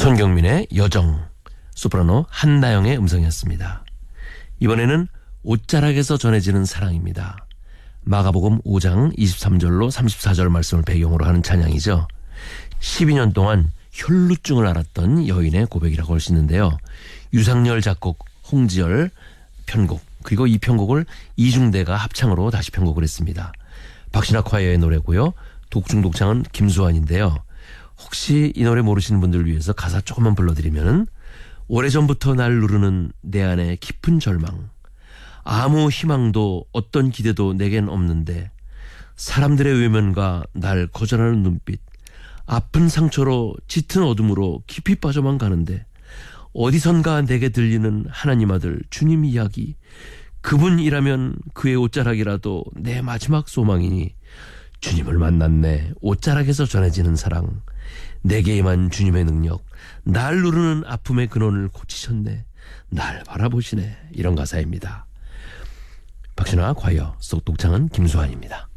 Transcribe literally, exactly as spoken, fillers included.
손경민의 여정, 소프라노 한나영의 음성이었습니다. 이번에는 옷자락에서 전해지는 사랑입니다. 마가복음 오 장 이십삼 절로 삼십사 절 말씀을 배경으로 하는 찬양이죠. 십이 년 동안 혈루증을 앓았던 여인의 고백이라고 할 수 있는데요. 유상열 작곡, 홍지열 편곡, 그리고 이 편곡을 이중대가 합창으로 다시 편곡을 했습니다. 박신학 콰이어의 노래고요. 독중 독창은 김수환인데요. 혹시 이 노래 모르시는 분들을 위해서 가사 조금만 불러드리면, 오래전부터 날 누르는 내 안의 깊은 절망, 아무 희망도 어떤 기대도 내겐 없는데 사람들의 외면과 날 거절하는 눈빛, 아픈 상처로 짙은 어둠으로 깊이 빠져만 가는데 어디선가 내게 들리는 하나님 아들 주님 이야기, 그분이라면 그의 옷자락이라도 내 마지막 소망이니 주님을 만났네. 옷자락에서 전해지는 사랑, 내게 임한 주님의 능력, 날 누르는 아픔의 근원을 고치셨네. 날 바라보시네. 이런 가사입니다. 박신화 콰이어, 속 독창은 김수환입니다.